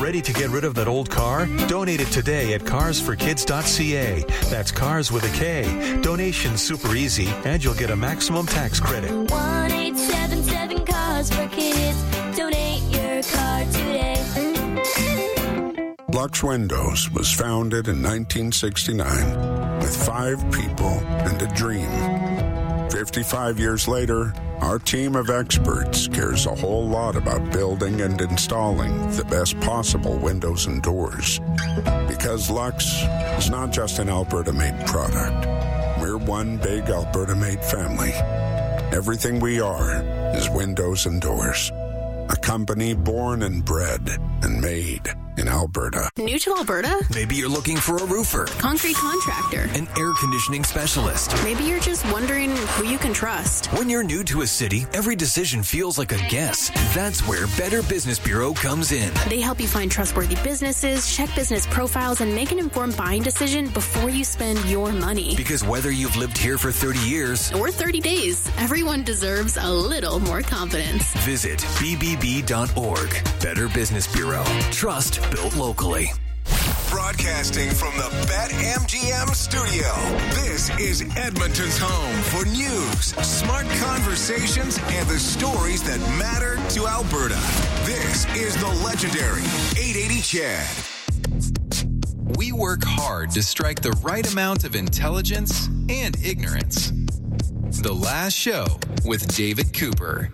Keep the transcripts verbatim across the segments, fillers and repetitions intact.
Ready to get rid of that old car? Donate it today at cars for kids dot c a. That's cars with a K. Donation's super easy, and you'll get a maximum tax credit. one eight seven seven Cars for Kids. Donate your car today. Lux Windows was founded in nineteen sixty-nine with five people and a dream. fifty-five years later, our team of experts cares a whole lot about building and installing the best possible windows and doors. Because Lux is not just an Alberta-made product. We're one big Alberta-made family. Everything we are is windows and doors. A company born and bred and made in Alberta. New to Alberta? Maybe you're looking for a roofer, Concrete contractor, an air conditioning specialist. Maybe you're just wondering who you can trust. When you're new to a city, every decision feels like a guess. That's where Better Business Bureau comes in. They help you find trustworthy businesses, check business profiles, and make an informed buying decision before you spend your money. Because whether you've lived here for thirty years or thirty days, everyone deserves a little more confidence. Visit b b b dot org. Better Business Bureau. Trust built locally. Broadcasting from the BetMGM studio, this is Edmonton's home for news, smart conversations, and the stories that matter to Alberta. This is the legendary eight eighty C H E D. We work hard to strike the right amount of intelligence and ignorance. The Last Show with David Cooper.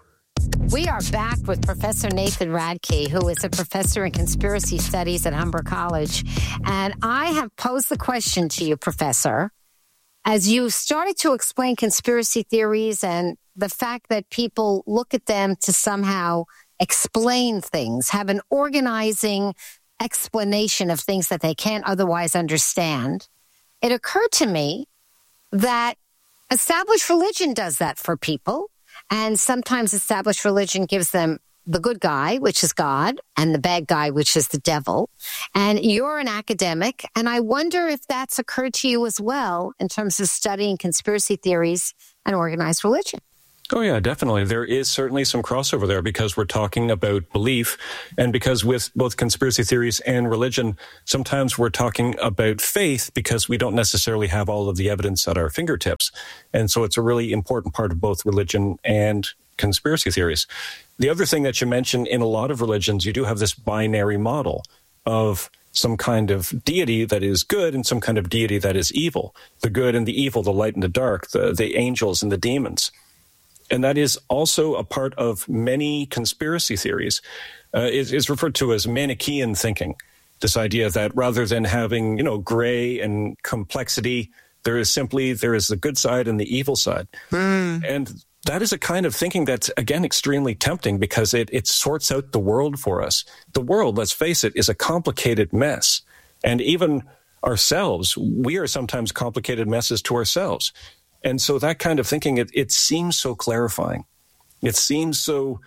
We are back with Professor Nathan Radke, who is a professor in conspiracy studies at Humber College. And I have posed the question to you, Professor, as you started to explain conspiracy theories and the fact that people look at them to somehow explain things, have an organizing explanation of things that they can't otherwise understand. It occurred to me that established religion does that for people. And sometimes established religion gives them the good guy, which is God, and the bad guy, which is the devil. And you're an academic, and I wonder if that's occurred to you as well in terms of studying conspiracy theories and organized religion. Oh, yeah, definitely. There is certainly some crossover there because we're talking about belief. And because with both conspiracy theories and religion, sometimes we're talking about faith because we don't necessarily have all of the evidence at our fingertips. And so it's a really important part of both religion and conspiracy theories. The other thing that you mentioned, in a lot of religions, you do have this binary model of some kind of deity that is good and some kind of deity that is evil. The good and the evil, the light and the dark, the, the angels and the demons. And that is also a part of many conspiracy theories. Uh, is, is referred to as Manichaean thinking. This idea that rather than having, you know, gray and complexity, there is simply, there is the good side and the evil side. Mm. And that is a kind of thinking that's, again, extremely tempting because it, it sorts out the world for us. The world, let's face it, is a complicated mess. And even ourselves, we are sometimes complicated messes to ourselves. And so that kind of thinking, it, it seems so clarifying. It seems so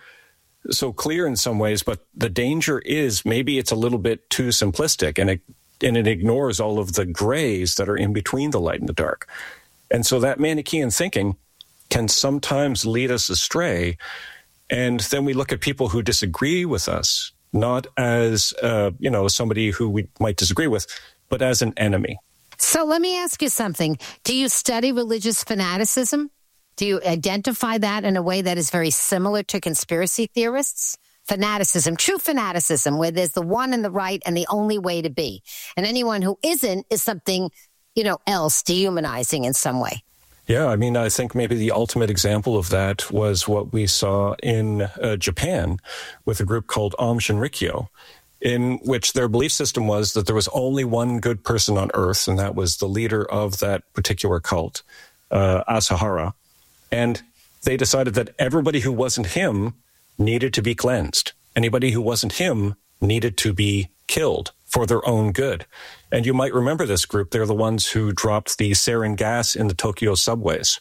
so clear in some ways, but the danger is maybe it's a little bit too simplistic and it, and it ignores all of the grays that are in between the light and the dark. And so that Manichaean thinking can sometimes lead us astray. And then we look at people who disagree with us, not as, uh, you know, somebody who we might disagree with, but as an enemy. So let me ask you something. Do you study religious fanaticism? Do you identify that in a way that is very similar to conspiracy theorists? Fanaticism, true fanaticism, where there's the one and the right and the only way to be. And anyone who isn't is something, you know, else, dehumanizing in some way. Yeah, I mean, I think maybe the ultimate example of that was what we saw in uh, Japan with a group called Aum Shinrikyo, in which their belief system was that there was only one good person on earth, and that was the leader of that particular cult, uh, Asahara. And they decided that everybody who wasn't him needed to be cleansed. Anybody who wasn't him needed to be killed for their own good. And you might remember this group. They're the ones who dropped the sarin gas in the Tokyo subways.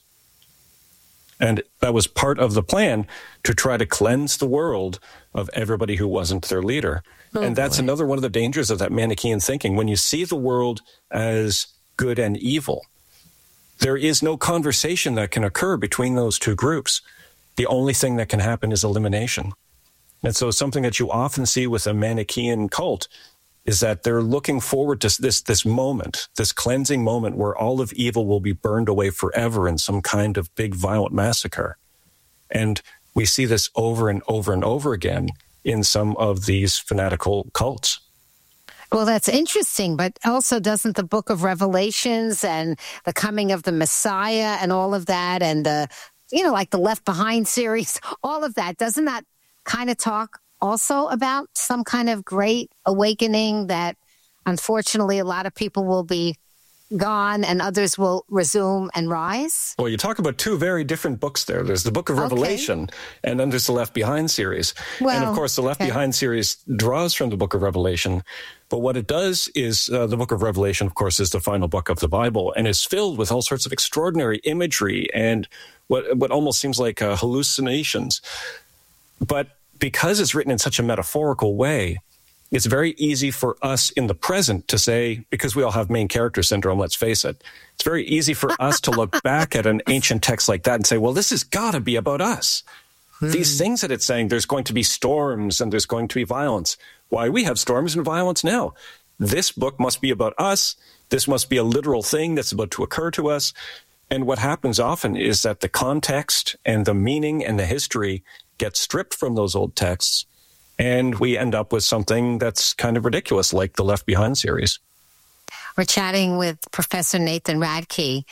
And that was part of the plan to try to cleanse the world of everybody who wasn't their leader. Oh, and that's boy. Another one of the dangers of that Manichaean thinking. When you see the world as good and evil, there is no conversation that can occur between those two groups. The only thing that can happen is elimination. And so something that you often see with a Manichaean cult is that they're looking forward to this this moment, this cleansing moment where all of evil will be burned away forever in some kind of big violent massacre. And we see this over and over and over again in some of these fanatical cults. Well, that's interesting, but also doesn't the book of Revelations and the coming of the Messiah and all of that and the, you know, like the Left Behind series, all of that, doesn't that kind of talk also about some kind of great awakening that unfortunately a lot of people will be gone and others will resume and rise? Well, you talk about two very different books there. There's the Book of Revelation, okay, and then there's the Left Behind series. Well, and of course, the Left okay. Behind series draws from the Book of Revelation. But what it does is uh, the Book of Revelation, of course, is the final book of the Bible and is filled with all sorts of extraordinary imagery and what, what almost seems like uh, hallucinations. But because it's written in such a metaphorical way, it's very easy for us in the present to say, because we all have main character syndrome, let's face it, it's very easy for us to look back at an ancient text like that and say, well, this has got to be about us. Hmm. These things that it's saying, there's going to be storms and there's going to be violence. Why, we have storms and violence now. This book must be about us. This must be a literal thing that's about to occur to us. And what happens often is that the context and the meaning and the history get stripped from those old texts, and we end up with something that's kind of ridiculous, like the Left Behind series. We're chatting with Professor Nathan Radke.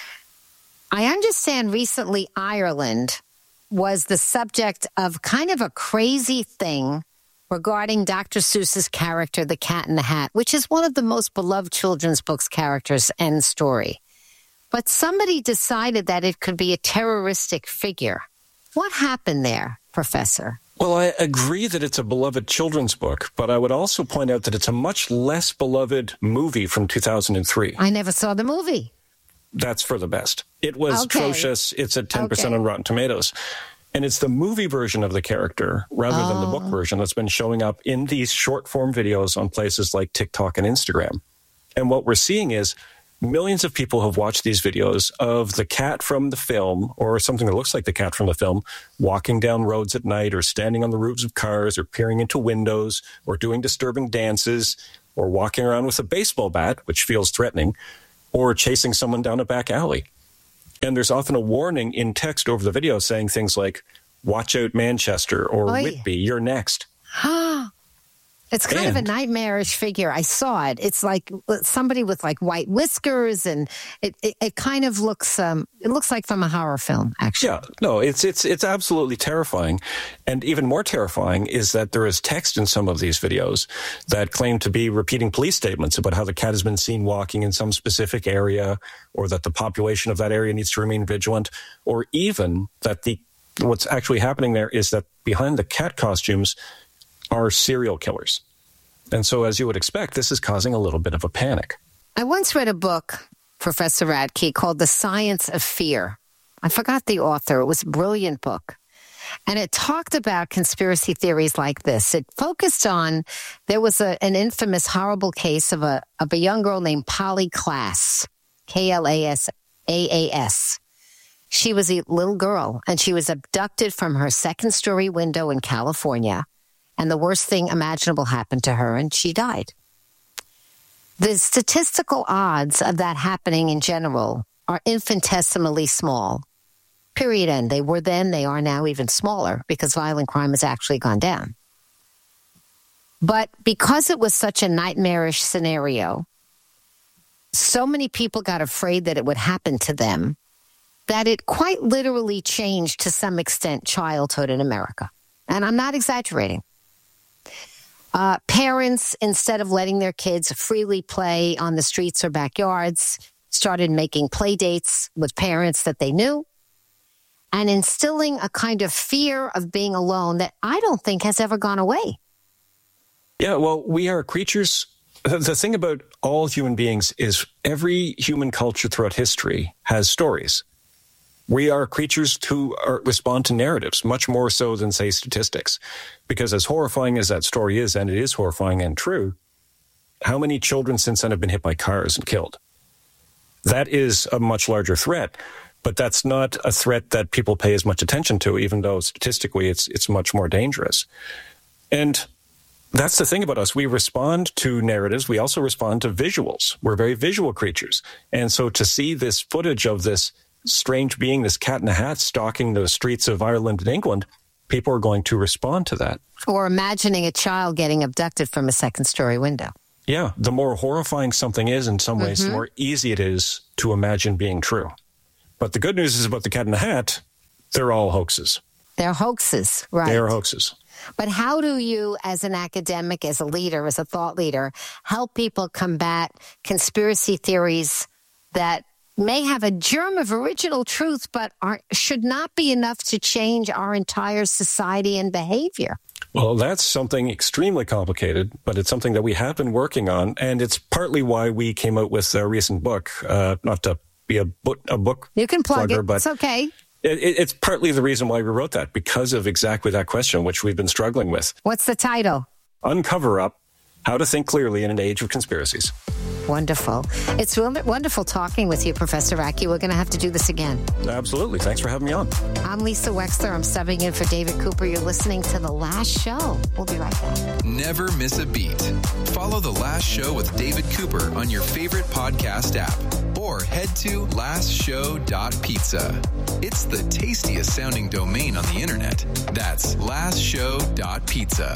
I understand recently Ireland was the subject of kind of a crazy thing regarding Doctor Seuss's character, The Cat in the Hat, which is one of the most beloved children's books characters and story. But somebody decided that it could be a terroristic figure. What happened there, Professor? Well, I agree that it's a beloved children's book, but I would also point out that it's a much less beloved movie from two thousand three. I never saw the movie. That's for the best. It was okay. atrocious. It's at ten percent okay. on Rotten Tomatoes. And it's the movie version of the character rather oh. than the book version that's been showing up in these short-form videos on places like TikTok and Instagram. And what we're seeing is millions of people have watched these videos of the cat from the film, or something that looks like the cat from the film, walking down roads at night or standing on the roofs of cars or peering into windows or doing disturbing dances or walking around with a baseball bat, which feels threatening, or chasing someone down a back alley. And there's often a warning in text over the video saying things like, watch out Manchester, or Oy. Whitby, you're next. It's kind and, of a nightmarish figure. I saw it. It's like somebody with like white whiskers, and it, it, it kind of looks um, it looks like from a horror film, actually. Yeah, no, it's it's it's absolutely terrifying. And even more terrifying is that there is text in some of these videos that claim to be repeating police statements about how the cat has been seen walking in some specific area, or that the population of that area needs to remain vigilant, or even that the what's actually happening there is that behind the cat costumes are serial killers. And so, as you would expect, this is causing a little bit of a panic. I once read a book, Professor Radke, called The Science of Fear. I forgot the author. It was a brilliant book. And it talked about conspiracy theories like this. It focused on, there was a, an infamous, horrible case of a, of a young girl named Polly Klaas, K L A S A A S. She was a little girl, and she was abducted from her second-story window in California. And the worst thing imaginable happened to her, and she died. The statistical odds of that happening in general are infinitesimally small. Period end. They were then, they are now even smaller, because violent crime has actually gone down. But because it was such a nightmarish scenario, so many people got afraid that it would happen to them that it quite literally changed, to some extent, childhood in America. And I'm not exaggerating. Uh, parents, instead of letting their kids freely play on the streets or backyards, started making play dates with parents that they knew and instilling a kind of fear of being alone that I don't think has ever gone away. Yeah, well, we are creatures. The thing about all human beings is every human culture throughout history has stories. We are creatures who are, respond to narratives, much more so than, say, statistics. Because as horrifying as that story is, and it is horrifying and true, how many children since then have been hit by cars and killed? That is a much larger threat. But that's not a threat that people pay as much attention to, even though statistically it's it's much more dangerous. And that's the thing about us. We respond to narratives. We also respond to visuals. We're very visual creatures. And so to see this footage of this strange being, this cat in a hat stalking the streets of Ireland and England, people are going to respond to that. Or imagining a child getting abducted from a second-story window. Yeah, the more horrifying something is in some ways, mm-hmm. the more easy it is to imagine being true. But the good news is about the cat in the hat, they're all hoaxes. They're hoaxes, right. They are hoaxes. But how do you, as an academic, as a leader, as a thought leader, help people combat conspiracy theories that may have a germ of original truth, but are, should not be enough to change our entire society and behavior? Well, that's something extremely complicated, but it's something that we have been working on, and it's partly why we came out with a recent book, uh, not to be a book, a book You can plug plugger, it. But it's okay. It, it's partly the reason why we wrote that, because of exactly that question, which we've been struggling with. What's the title? Uncover Up, How to Think Clearly in an Age of Conspiracies. Wonderful. It's wonderful talking with you, Professor Radke. We're going to have to do this again. Absolutely. Thanks for having me on. I'm Lisa Wexler. I'm subbing in for David Cooper. You're listening to The Last Show. We'll be right back. Never miss a beat. Follow The Last Show with David Cooper on your favorite podcast app or head to last show dot pizza. It's the tastiest sounding domain on the internet. That's last show dot pizza.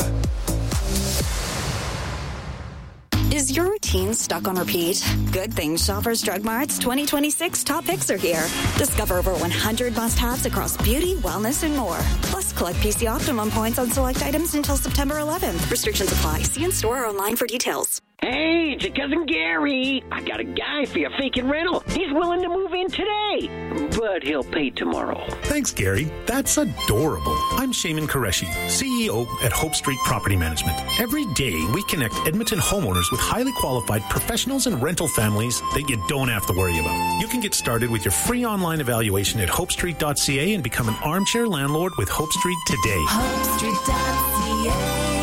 Is your routine stuck on repeat? Good thing Shoppers Drug Mart's twenty twenty-six top picks are here. Discover over one hundred must-haves across beauty, wellness, and more. Plus, collect P C Optimum points on select items until September eleventh. Restrictions apply. See in-store or online for details. Hey, it's your cousin Gary. I got a guy for your vacant rental. He's willing to move in today, but he'll pay tomorrow. Thanks, Gary. That's adorable. I'm Shaman Qureshi, C E O at Hope Street Property Management. Every day, we connect Edmonton homeowners with highly qualified professionals and rental families that you don't have to worry about. You can get started with your free online evaluation at hope street dot c a and become an armchair landlord with Hope Street today. hope street dot c a.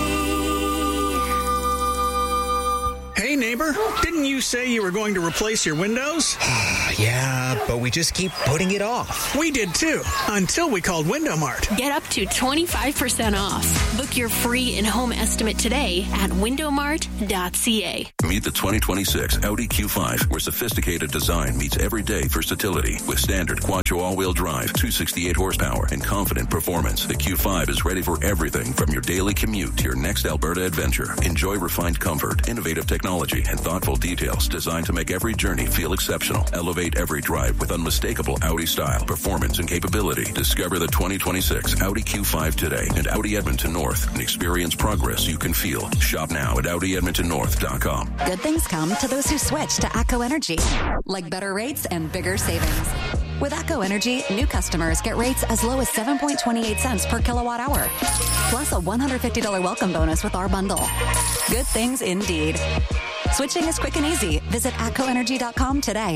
Hey, neighbor, didn't you say you were going to replace your windows? Yeah, but we just keep putting it off. We did too, until we called Window Mart. Get up to twenty-five percent off. Book your free in-home estimate today at window mart dot c a. Meet the twenty twenty-six Audi Q five, where sophisticated design meets everyday versatility. With standard quattro all-wheel drive, two hundred sixty-eight horsepower, and confident performance, the Q five is ready for everything from your daily commute to your next Alberta adventure. Enjoy refined comfort, innovative technology, and thoughtful details designed to make every journey feel exceptional. Elevate every drive with unmistakable Audi style, performance, and capability. Discover the twenty twenty-six Audi Q five today at Audi Edmonton North and experience progress you can feel. Shop now at audi edmonton north dot com. Good things come to those who switch to ATCO Energy, like better rates and bigger savings. With ATCO Energy, new customers get rates as low as seven point two eight cents per kilowatt hour, plus a one hundred fifty dollars welcome bonus with our bundle. Good things indeed. Switching is quick and easy. Visit atco energy dot com today.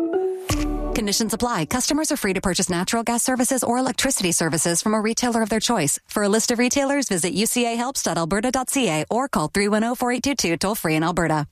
Conditions apply. Customers are free to purchase natural gas services or electricity services from a retailer of their choice. For a list of retailers, visit u c a helps dot alberta dot c a or call three one zero, four eight two two, toll free in Alberta.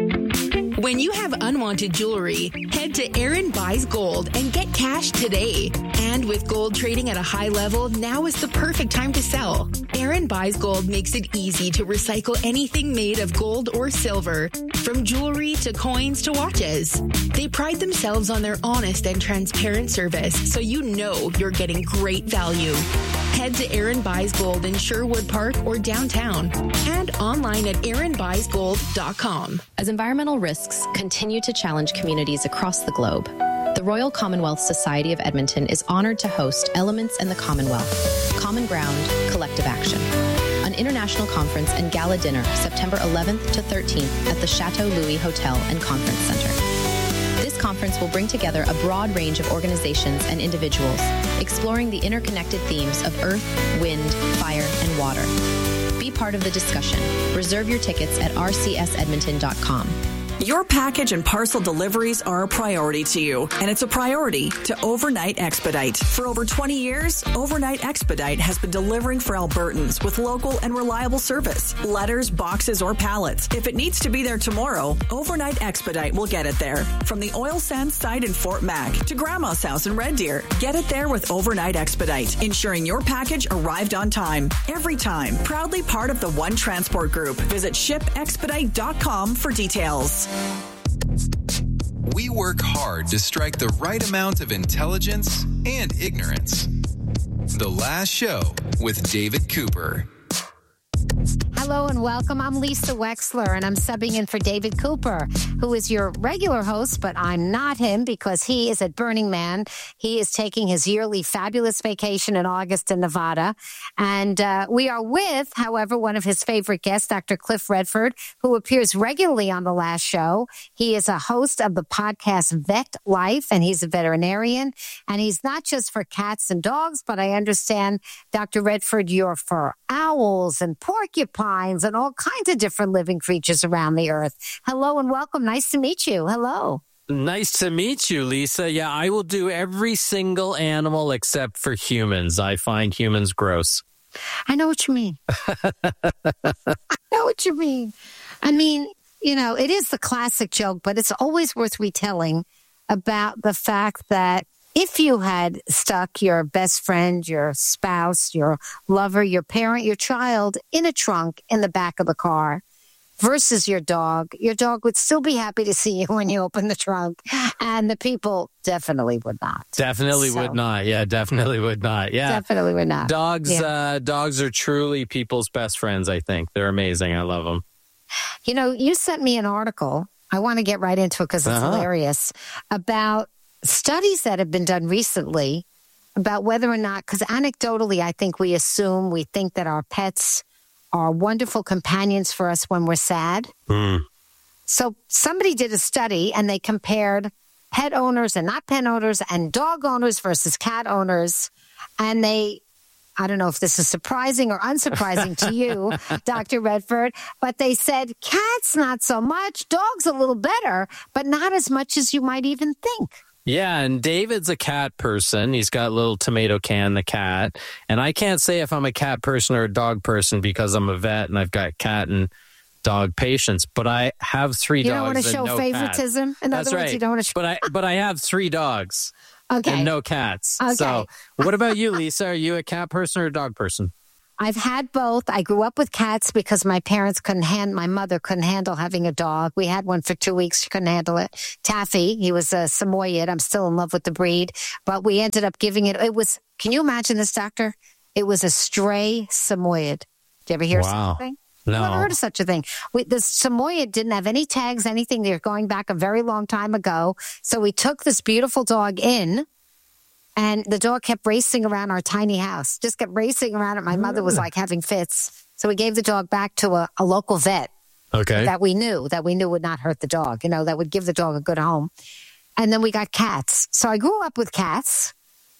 When you have unwanted jewelry, head to Aaron Buys Gold and get cash today. And with gold trading at a high level, now is the perfect time to sell. Aaron Buys Gold makes it easy to recycle anything made of gold or silver, from jewelry to coins to watches. They pride themselves on their honest and transparent service, so you know you're getting great value. Head to Aaron Buys Gold in Sherwood Park or downtown, and online at aaron buys gold dot com. As environmental risks continue to challenge communities across the globe, the Royal Commonwealth Society of Edmonton is honored to host Elements in the Commonwealth, Common Ground, Collective Action, an international conference and gala dinner September eleventh to thirteenth at the Chateau Louis Hotel and Conference Center. This conference will bring together a broad range of organizations and individuals, exploring the interconnected themes of earth, wind, fire, and water. Be part of the discussion. Reserve your tickets at r c s edmonton dot com. Your package and parcel deliveries are a priority to you, and it's a priority to Overnight Expedite. For over twenty years, Overnight Expedite has been delivering for Albertans with local and reliable service. Letters, boxes, or pallets. If it needs to be there tomorrow, Overnight Expedite will get it there. From the oil sands site in Fort Mac to Grandma's house in Red Deer, get it there with Overnight Expedite, ensuring your package arrived on time. Every time. Proudly part of the One Transport Group. Visit ship expedite dot com for details. We work hard to strike the right amount of intelligence and ignorance. The Last Show with David Cooper. Hello and welcome. I'm Lisa Wexler, and I'm subbing in for David Cooper, who is your regular host, but I'm not him because he is at Burning Man. He is taking his yearly fabulous vacation in August in Nevada. And uh, we are with, however, one of his favorite guests, Doctor Cliff Redford, who appears regularly on The Last Show. He is a host of the podcast Vet Life, and he's a veterinarian. And he's not just for cats and dogs, but I understand, Doctor Redford, you're for owls and porcupines and all kinds of different living creatures around the earth. Hello and welcome. Nice to meet you. Hello. Nice to meet you, Lisa. Yeah, I will do every single animal except for humans. I find humans gross. I know what you mean. I know what you mean. I mean, you know, it is the classic joke, but it's always worth retelling about the fact that if you had stuck your best friend, your spouse, your lover, your parent, your child in a trunk in the back of the car versus your dog, your dog would still be happy to see you when you open the trunk. And the people definitely would not. Definitely so, would not. Yeah, definitely would not. Yeah. Definitely would not. Dogs, yeah. uh, dogs are truly people's best friends, I think. They're amazing. I love them. You know, you sent me an article. I want to get right into it because it's uh-huh. hilarious about studies that have been done recently about whether or not, because anecdotally, I think we assume, we think that our pets are wonderful companions for us when we're sad. Mm. So somebody did a study and they compared pet owners and not pet owners and dog owners versus cat owners. And they, I don't know if this is surprising or unsurprising to you, Doctor Redford, but they said cats not so much, dogs a little better, but not as much as you might even think. Yeah, and David's a cat person. He's got a little tomato can, the cat. And I can't say if I'm a cat person or a dog person because I'm a vet and I've got cat and dog patients. But I have three you dogs. You don't want to show no favoritism? Cat. In That's other words, right. you don't want to show... But I, but I have three dogs okay. and no cats. Okay. So what about you, Lisa? Are you a cat person or a dog person? I've had both. I grew up with cats because my parents couldn't hand, my mother couldn't handle having a dog. We had one for two weeks. She couldn't handle it. Taffy, he was a Samoyed. I'm still in love with the breed, but we ended up giving it, it was, can you imagine this, doctor? It was a stray Samoyed. Did you ever hear wow. something? No. I've never heard of such a thing. We, the Samoyed didn't have any tags, anything. They're going back a very long time ago. So we took this beautiful dog in. And the dog kept racing around our tiny house, just kept racing around it. My mother was like having fits. So we gave the dog back to a, a local vet okay. that we knew, that we knew would not hurt the dog, you know, that would give the dog a good home. And then we got cats. So I grew up with cats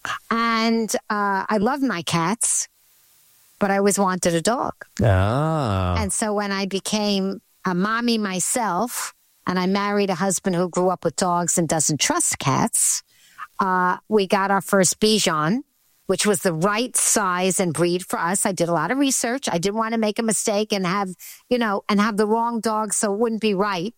and uh, I loved my cats, but I always wanted a dog. Ah. And so when I became a mommy myself and I married a husband who grew up with dogs and doesn't trust cats, Uh, we got our first Bichon, which was the right size and breed for us. I did a lot of research. I didn't want to make a mistake and have, you know, and have the wrong dog so it wouldn't be right.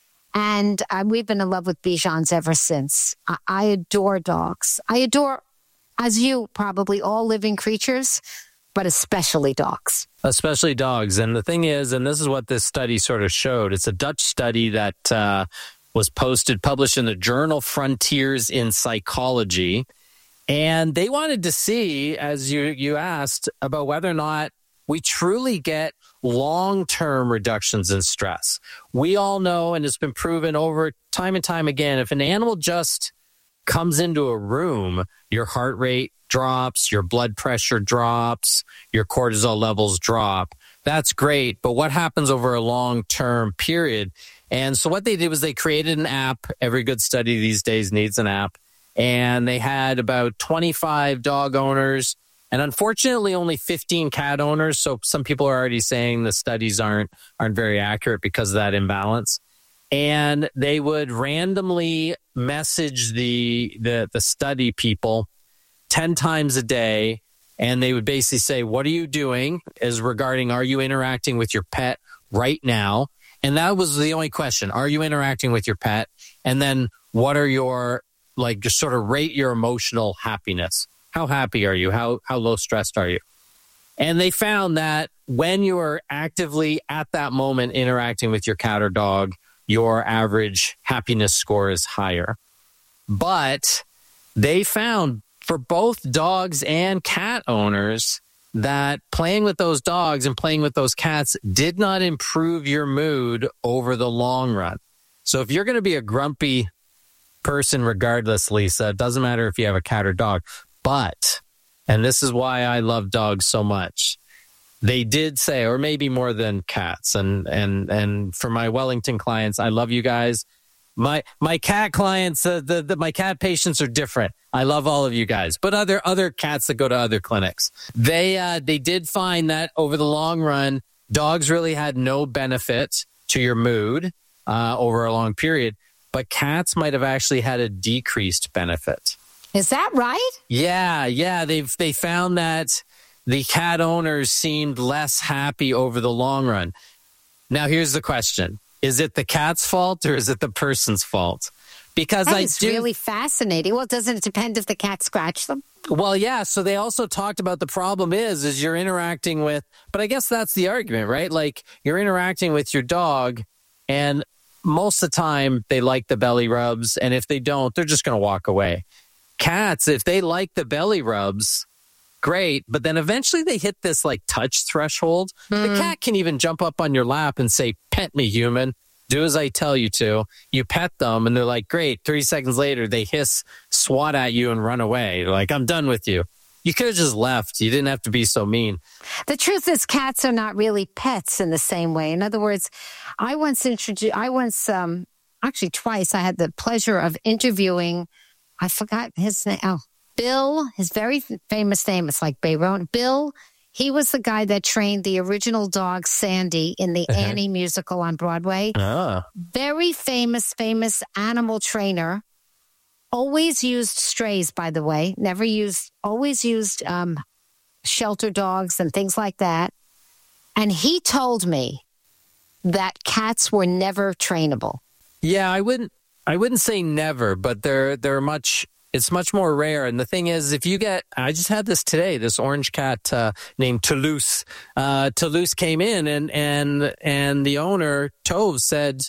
And uh, we've been in love with Bichons ever since. I, I adore dogs. I adore, as you probably, all living creatures, but especially dogs. Especially dogs. And the thing is, and this is what this study sort of showed, it's a Dutch study that uh, was posted, published in the journal Frontiers in Psychology. And they wanted to see, as you, you asked, about whether or not we truly get long-term reductions in stress. We all know, and it's been proven over time and time again, if an animal just comes into a room, your heart rate drops, your blood pressure drops, your cortisol levels drop. That's great. But what happens over a long-term period? And so what they did was they created an app. Every good study these days needs an app. And they had about twenty-five dog owners and unfortunately only fifteen cat owners. So some people are already saying the studies aren't aren't very accurate because of that imbalance. and they would randomly message the the, the study people ten times a day, and they would basically say, what are you doing as regarding, are you interacting with your pet right now? And that was the only question. Are you interacting with your pet? And then what are your, like, just sort of rate your emotional happiness. How happy are you? How how low stressed are you? And they found that when you are actively at that moment interacting with your cat or dog, your average happiness score is higher. But they found for both dogs and cat owners that playing with those dogs and playing with those cats did not improve your mood over the long run. So if you're going to be a grumpy person regardless, Lisa, it doesn't matter if you have a cat or dog. But, and this is why I love dogs so much, they did say, or maybe more than cats, and and and for my Wellington clients, I love you guys. My my cat clients, uh, the, the my cat patients are different. I love all of you guys, but other other cats that go to other clinics, they uh, they did find that over the long run, dogs really had no benefit to your mood uh, over a long period, but cats might have actually had a decreased benefit. Is that right? Yeah, yeah. They've they found that the cat owners seemed less happy over the long run. Now, here's the question. Is it the cat's fault or is it the person's fault? Because that I is do, really fascinating. Well, doesn't it depend if the cat scratched them? Well, yeah. So they also talked about the problem is, is you're interacting with, but I guess that's the argument, right? Like you're interacting with your dog and most of the time they like the belly rubs. And if they don't, they're just going to walk away. Cats, if they like the belly rubs, great. But then eventually they hit this like touch threshold. Mm. The cat can even jump up on your lap and say, pet me, human. Do as I tell you to. You pet them and they're like, great. thirty seconds later, they hiss, swat at you and run away. They're like, I'm done with you. You could have just left. You didn't have to be so mean. The truth is cats are not really pets in the same way. In other words, I once introduced, I once, um, actually twice, I had the pleasure of interviewing, I forgot his name. Oh, Bill, his very famous name. It's like Bayron. Bill, he was the guy that trained the original dog, Sandy, in the uh-huh. Annie musical on Broadway. Ah. Very famous, famous animal trainer. Always used strays, by the way. Never used, always used um, shelter dogs and things like that. And he told me that cats were never trainable. Yeah, I wouldn't. I wouldn't say never, but they're they're much. It's much more rare. And the thing is, if you get, I just had this today. This orange cat uh, named Toulouse. Uh, Toulouse came in, and and and the owner Tove said,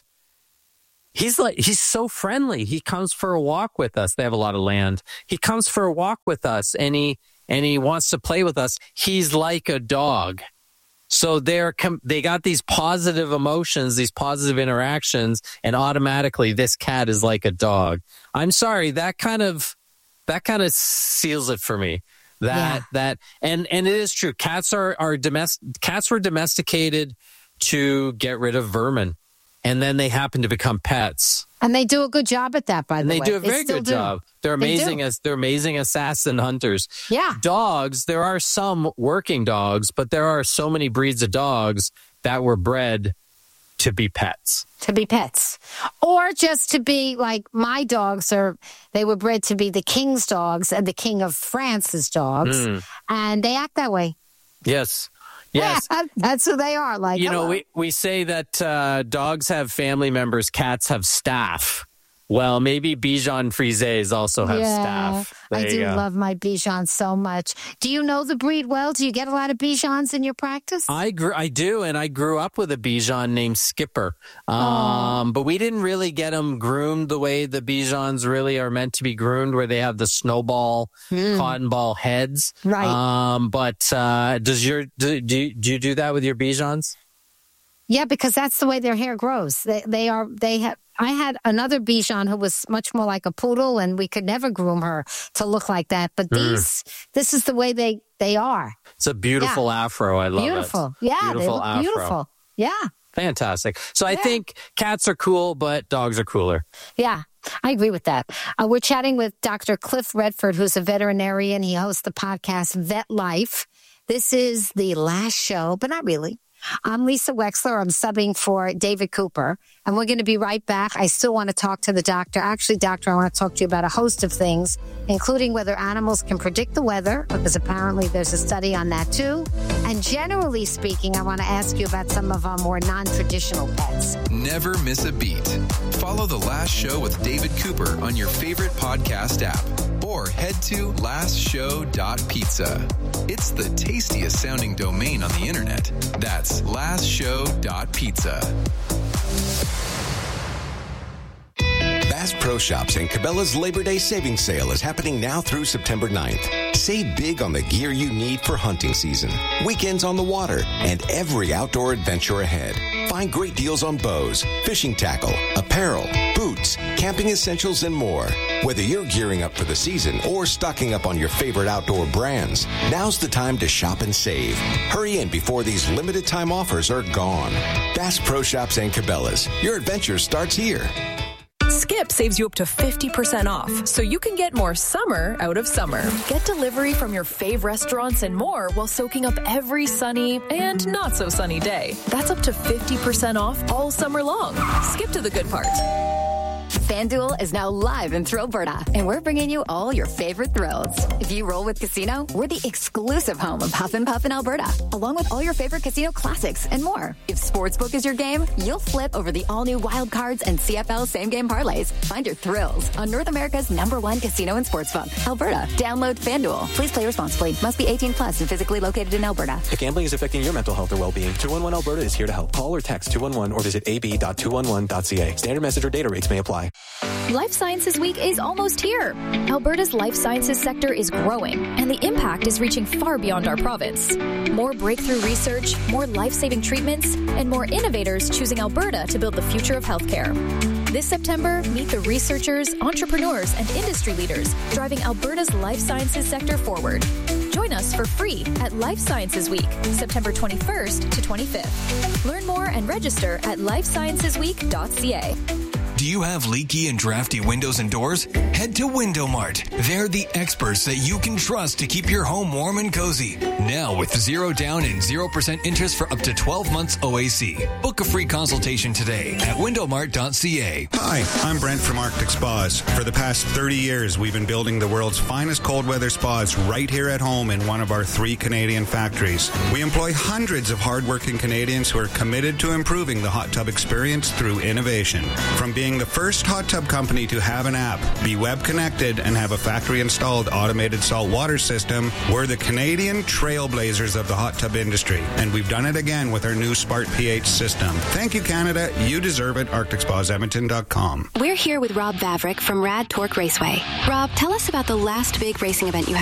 he's like he's so friendly. He comes for a walk with us. They have a lot of land. He comes for a walk with us, and he and he wants to play with us. He's like a dog. So they're they got these positive emotions, these positive interactions, and automatically this cat is like a dog. I'm sorry, that kind of that kind of seals it for me. That yeah. that and and it is true. Cats are are domestic. Cats were domesticated to get rid of vermin, and then they happen to become pets. And they do a good job at that, by and the way. way. They do a very good do. job. They're amazing they as they're amazing assassin hunters. Yeah. Dogs, there are some working dogs, but there are so many breeds of dogs that were bred to be pets. To be pets. Or just to be like my dogs are, they were bred to be the king's dogs and the king of France's dogs. Mm. And they act that way. Yes. Yes. Yeah, that's who they are. Like, you know, hello. we, we say that uh, dogs have family members, cats have staff. Well, maybe Bichon Frisés also have yeah, staff. There I do go. love my Bichons so much. Do you know the breed well? Do you get a lot of Bichons in your practice? I grew, I do, and I grew up with a Bichon named Skipper. Um, but we didn't really get him groomed the way the Bichons really are meant to be groomed, where they have the snowball, mm. cotton ball heads. Right. Um, but uh, does your do, do do you do that with your Bichons? Yeah, because that's the way their hair grows. They they are they have. I had another Bichon who was much more like a poodle, and we could never groom her to look like that. But these, mm. this is the way they, they are. It's a beautiful yeah. afro. I love beautiful. it. Yeah, beautiful. they look afro. beautiful. Yeah. Fantastic. So I yeah. think cats are cool, but dogs are cooler. Yeah, I agree with that. Uh, we're chatting with Doctor Cliff Redford, who's a veterinarian. He hosts the podcast Vet Life. This is the last show, but not really, I'm Lisa Wexler. I'm subbing for David Cooper, and we're going to be right back. I still want to talk to the doctor. Actually, doctor, I want to talk to you about a host of things, including whether animals can predict the weather, because apparently there's a study on that too. And generally speaking, I want to ask you about some of our more non-traditional pets. Never miss a beat. Follow The Last Show with David Cooper on your favorite podcast app, or head to last show dot pizza. It's the tastiest sounding domain on the internet. That's last show dot pizza. Bass Pro Shops and Cabela's Labor Day Savings Sale is happening now through September ninth. Save big on the gear you need for hunting season, weekends on the water, and every outdoor adventure ahead. Find great deals on bows, fishing tackle, apparel, boots, camping essentials, and more. Whether you're gearing up for the season or stocking up on your favorite outdoor brands, now's the time to shop and save. Hurry in before these limited time offers are gone. Bass Pro Shops and Cabela's. Your adventure starts here. Skip saves you up to fifty percent off, so you can get more summer out of summer. Get delivery from your fave restaurants and more while soaking up every sunny and not so sunny day. That's up to fifty percent off all summer long. Skip to the good part. FanDuel is now live in Thrillberta, and we're bringing you all your favorite thrills. If you roll with Casino, we're the exclusive home of Huff and Puff in Alberta, along with all your favorite casino classics and more. If Sportsbook is your game, you'll flip over the all-new Wild Cards and C F L same-game parlays. Find your thrills on North America's number one casino and sportsbook, Alberta. Download FanDuel. Please play responsibly. Must be eighteen plus and physically located in Alberta. If gambling is affecting your mental health or well-being, two one one Alberta is here to help. Call or text two one one or visit a b dot two one one dot c a. Standard message or data rates may apply. Life Sciences Week is almost here. Alberta's life sciences sector is growing, and the impact is reaching far beyond our province. More breakthrough research, more life-saving treatments, and more innovators choosing Alberta to build the future of healthcare. This September, meet the researchers, entrepreneurs, and industry leaders driving Alberta's life sciences sector forward. Join us for free at Life Sciences Week, September twenty-first to twenty-fifth. Learn more and register at life sciences week dot c a. Do you have leaky and drafty windows and doors? Head to Window Mart. They're the experts that you can trust to keep your home warm and cozy. Now with zero down and zero percent interest for up to twelve months O A C. Book a free consultation today at window mart dot c a. Hi, I'm Brent from Arctic Spas. For the past thirty years, we've been building the world's finest cold weather spas right here at home in one of our three Canadian factories. We employ hundreds of hardworking Canadians who are committed to improving the hot tub experience through innovation. From being the first hot tub company to have an app, be web connected, and have a factory-installed automated salt water system, we're the Canadian trailblazers of the hot tub industry, and we've done it again with our new Smart pH system. Thank you, Canada. You deserve it. arctic spas edmonton dot com. We're here with Rob Vavrick from Rad Torque Raceway. Rob, tell us about the last big racing event you had.